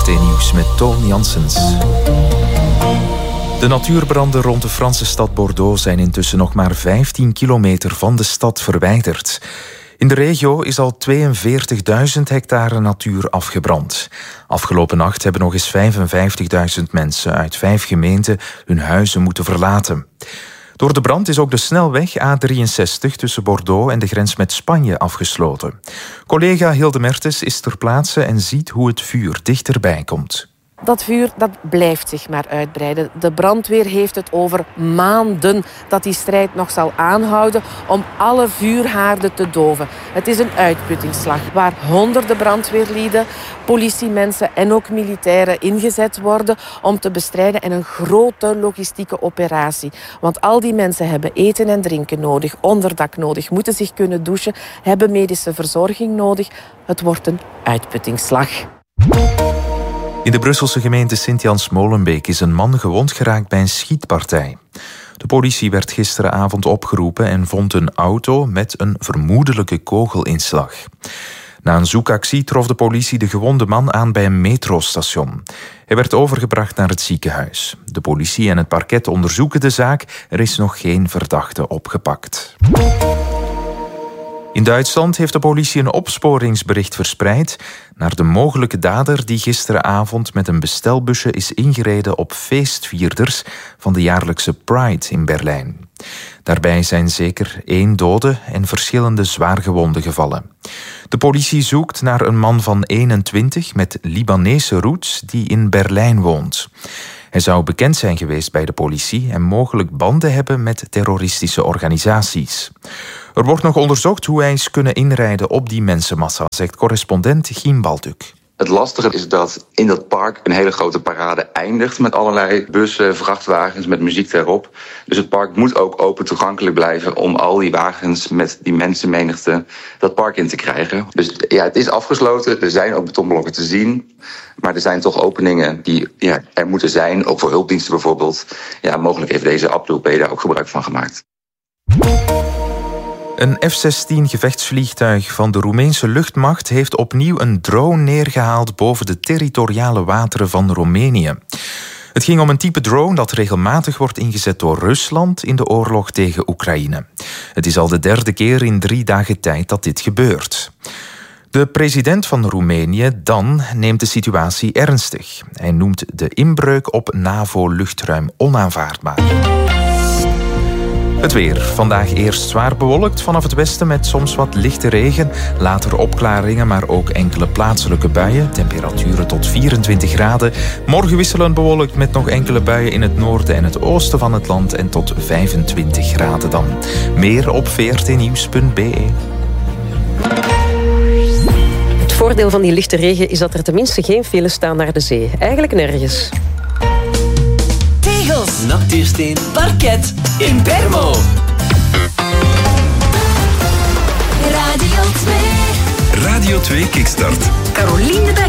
VRT-nieuws met Toon Janssens. De natuurbranden rond de Franse stad Bordeaux zijn intussen nog maar 15 kilometer van de stad verwijderd. In de regio is al 42.000 hectare natuur afgebrand. Afgelopen nacht hebben nog eens 55.000 mensen uit 5 gemeenten hun huizen moeten verlaten. Door de brand is ook de snelweg A63 tussen Bordeaux en de grens met Spanje afgesloten. Collega Hilde Mertens is ter plaatse en ziet hoe het vuur dichterbij komt. Dat vuur dat blijft zich maar uitbreiden. De brandweer heeft het over maanden dat die strijd nog zal aanhouden om alle vuurhaarden te doven. Het is een uitputtingsslag waar honderden brandweerlieden, politiemensen en ook militairen ingezet worden om te bestrijden en een grote logistieke operatie. Want al die mensen hebben eten en drinken nodig, onderdak nodig, moeten zich kunnen douchen, hebben medische verzorging nodig. Het wordt een uitputtingsslag. In de Brusselse gemeente Sint-Jans-Molenbeek is een man gewond geraakt bij een schietpartij. De politie werd gisteravond opgeroepen en vond een auto met een vermoedelijke kogelinslag. Na een zoekactie trof de politie de gewonde man aan bij een metrostation. Hij werd overgebracht naar het ziekenhuis. De politie en het parket onderzoeken de zaak. Er is nog geen verdachte opgepakt. In Duitsland heeft de politie een opsporingsbericht verspreid naar de mogelijke dader die gisteravond met een bestelbusje is ingereden op feestvierders van de jaarlijkse Pride in Berlijn. Daarbij zijn zeker 1 dode en verschillende zwaargewonden gevallen. De politie zoekt naar een man van 21 met Libanese roots die in Berlijn woont. Hij zou bekend zijn geweest bij de politie en mogelijk banden hebben met terroristische organisaties. Er wordt nog onderzocht hoe hij is kunnen inrijden op die mensenmassa, zegt correspondent Giem Balduk. Het lastige is dat in dat park een hele grote parade eindigt met allerlei bussen, vrachtwagens met muziek erop. Dus het park moet ook open toegankelijk blijven om al die wagens met die mensenmenigte dat park in te krijgen. Dus ja, het is afgesloten. Er zijn ook betonblokken te zien. Maar er zijn toch openingen die er moeten zijn, ook voor hulpdiensten bijvoorbeeld. Ja, mogelijk heeft deze Abdul P daar ook gebruik van gemaakt. Een F-16 gevechtsvliegtuig van de Roemeense luchtmacht heeft opnieuw een drone neergehaald boven de territoriale wateren van Roemenië. Het ging om een type drone dat regelmatig wordt ingezet door Rusland in de oorlog tegen Oekraïne. Het is al de 3e keer in 3 dagen tijd dat dit gebeurt. De president van Roemenië, Dan, neemt de situatie ernstig. Hij noemt de inbreuk op NAVO-luchtruim onaanvaardbaar. Het weer. Vandaag eerst zwaar bewolkt vanaf het westen met soms wat lichte regen. Later opklaringen, maar ook enkele plaatselijke buien. Temperaturen tot 24 graden. Morgen wisselend bewolkt met nog enkele buien in het noorden en het oosten van het land. En tot 25 graden dan. Meer op vrtnieuws.be. Het voordeel van die lichte regen is dat er tenminste geen files staan naar de zee. Eigenlijk nergens. Natuursteen, parket, in Bermo. Radio 2. Radio 2 Kickstart. Carolien de Bekker.